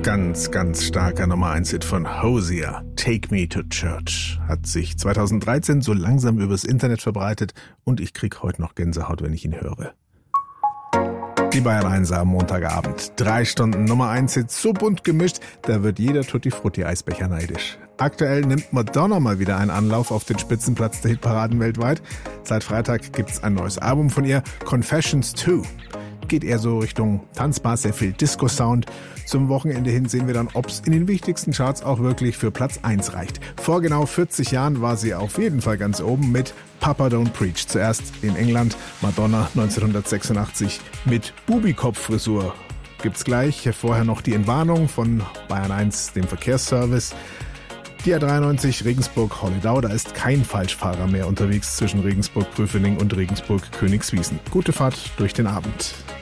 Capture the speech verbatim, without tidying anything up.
Ganz, ganz starker Nummer eins Hit von Hozier, Take Me to Church, hat sich zweitausenddreizehn so langsam übers Internet verbreitet und ich krieg heute noch Gänsehaut, wenn ich ihn höre. Die Bayern eins am Montagabend. Drei Stunden Nummer eins Hits, so bunt gemischt, da wird jeder Tutti-Frutti-Eisbecher neidisch. Aktuell nimmt Madonna mal wieder einen Anlauf auf den Spitzenplatz der Hitparaden weltweit. Seit Freitag gibt's ein neues Album von ihr, Confessions zwei. Geht eher so Richtung tanzbar, sehr viel Disco-Sound. Zum Wochenende hin sehen wir dann, ob's in den wichtigsten Charts auch wirklich für Platz eins reicht. Vor genau vierzig Jahren war sie auf jeden Fall ganz oben mit Papa Don't Preach. Zuerst in England, Madonna neunzehnhundertsechsundachtzig mit Bubikopf-Frisur. Gibt's gleich, vorher noch die Entwarnung von Bayern eins, dem Verkehrsservice. Die A dreiundneunzig Regensburg-Holledau, da ist kein Falschfahrer mehr unterwegs zwischen Regensburg-Prüfening und Regensburg-Königswiesen. Gute Fahrt durch den Abend.